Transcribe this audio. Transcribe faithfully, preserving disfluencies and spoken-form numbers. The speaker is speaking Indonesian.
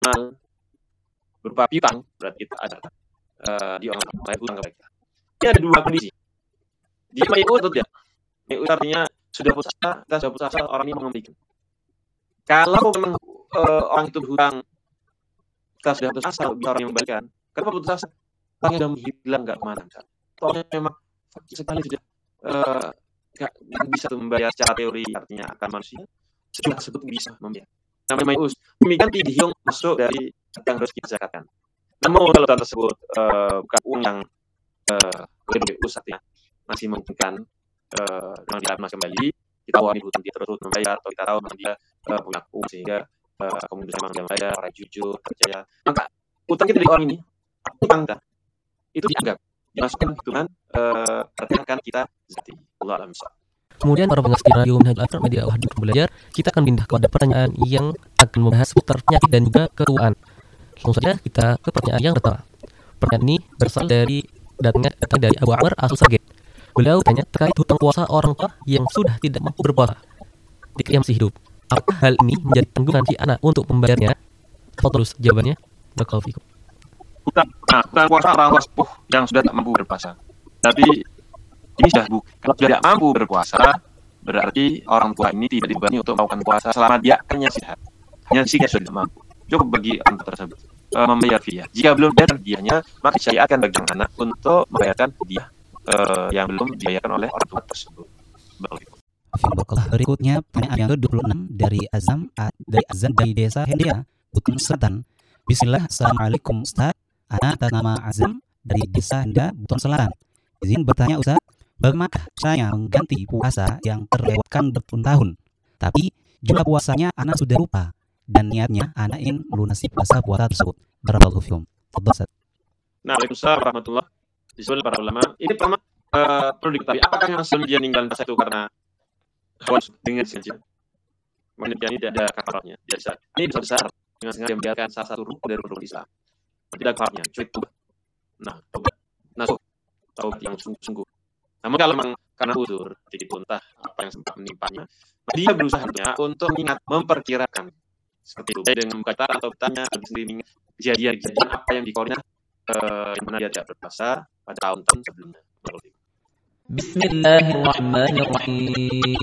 mal berupa piutang, berarti kita ada uh, di orang bayar hutang ke mereka. Ini ada dua kondisi. Dia mai'ut atau tidak? Mai'ut artinya sudah putus asa, kita sudah putus asa, orang ini mengembalikan. Kalau memang uh, orang itu berhutang, kita sudah putus asa, orang yang mengembalikan. Kenapa putus asa? Orangnya sudah menghilang, nggak kemana. Orangnya memang sekali sudah uh, nggak bisa membayar secara teori, artinya akan manusia sudah tersebut bisa membayar. Namanya mai'ut. Demikian tidihyong masuk dari yang harus kita zakatkan. Namun kalau hutang tersebut uh, bukan uang yang uh, mai'ut, artinya masih memungkinkan uh, dengan dia masih kembali, kita tahu ini hutang dia terus membayar, atau kita tahu memang dia uh, punya uang sehingga uh, kemudian memang dia membayar, orang jujur, percaya, maka hutang kita dari orang ini utang kita itu dianggap dimasukkan hitungan uh, artinya akan kita zakati. Allah alam bisa. Kemudian para pendengar setia Radio Minhajul Afrar Media Wahdi Belajar, kita akan pindah kepada pertanyaan yang akan membahas seputar penyakit dan juga keuangan. Langsung saja kita ke pertanyaan yang pertama. Pertanyaan ini berasal dari datangnya datang dari Abu Amr As-Saged. Beliau tanya terkait hutang puasa orang tua yang sudah tidak mampu berpuasa jika ia masih hidup. Apakah hal ini menjadi tanggungan si anak untuk membayarnya? Atau terus jawabannya? Barakallahu fikum. Hutang, nah, hutang puasa orang tua sepuh yang sudah tak mampu berpuasa. Tapi ini sudah bu, kalau sudah tidak mampu berpuasa, berarti orang tua ini tidak dibebani untuk melakukan puasa selama dia hanya sehat, hanya sih sudah tidak mampu. Cukup bagi orang tua tersebut uh, membayar fidyah. Jika belum bayar fidyahnya, maka syariat akan bagi anak untuk membayarkan fidyah uh, yang belum dibayarkan oleh orang tua tersebut. Begitu. Berikutnya pertanyaan yang ke dua puluh enam dari Azam dari Azam dari Desa Hendria, Buton Selatan. Bismillah, Assalamualaikum Ustaz. Anak atas nama Azam dari Desa Hendria, Buton Selatan. Izin bertanya Ustaz, bagaimana caranya mengganti puasa yang terlewatkan bertahun-tahun, tapi jumlah puasanya anak sudah lupa dan niatnya anak ingin melunasi puasa-puasa tersebut. Barakallahu fikum. Fadhil. Nah, Waalaikumsalam warahmatullahi wabarakatuh. Disebut para ulama. Ini pertama uh, perlu diketahui. Apakah yang sebelum dia meninggal puasa itu karena hawa dengan sengaja? Mengenai ini tidak ada kafarnya. Biasa. Ini bisa besar dengan sengaja membiarkan salah satu rukun dari rukun Islam. Tidak kafarnya. Cukup taubat. Nah, taubat. Nasuh. Taubat yang sungguh-sungguh. Namun kalau memang karena uzur, sedikit entah apa yang sempat menimpanya, dia berusaha untuk mengingat, memperkirakan seperti itu. Dengan membaca atau bertanya sendiri kejadian-kejadian apa yang dikornya uh, yang mana dia tidak berpuasa pada tahun-tahun sebelumnya. Bismillahirrahmanirrahim.